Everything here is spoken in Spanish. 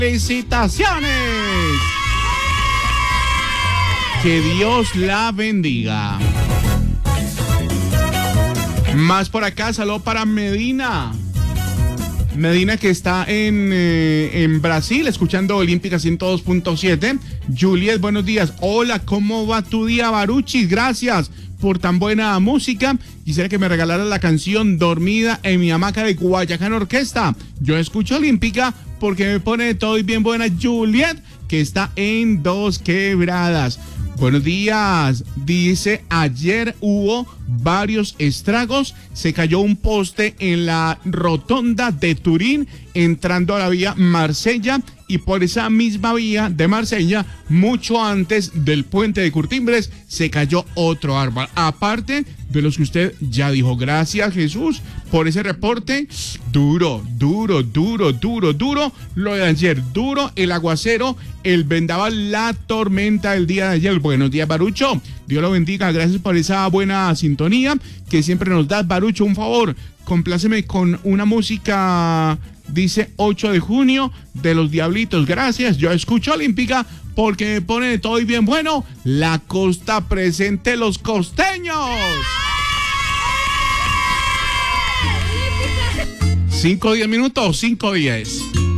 ¡Felicitaciones! Que Dios la bendiga. Más por acá, saludo para Medina. Medina, que está en Brasil, escuchando Olímpica 102.7. Juliet, buenos días. Hola, ¿cómo va tu día, Baruchis? Gracias por tan buena música. Quisiera que me regalaras la canción Dormida en mi hamaca de Guayacán Orquesta. Yo escucho Olímpica porque me pone todo y bien buena. Juliet, que está en Dos Quebradas. Buenos días. Dice, ayer hubo varios estragos. Se cayó un poste en la rotonda de Turín, entrando a la vía Marsella, y por esa misma vía de Marsella, mucho antes del puente de Curtimbres, se cayó otro árbol. Aparte de los que usted ya dijo. Gracias, Jesús, por ese reporte. Duro lo de ayer. Duro el aguacero, el vendaval, la tormenta del día de ayer. Buenos días, Barucho. Dios lo bendiga. Gracias por esa buena sintonía que siempre nos das, Barucho. Un favor, compláceme con una música, dice 8 de junio de Los Diablitos. Gracias. Yo escucho Olímpica porque me pone todo y bien bueno. La costa presente, los costeños. 5 o 10 minutos, 5 o 10.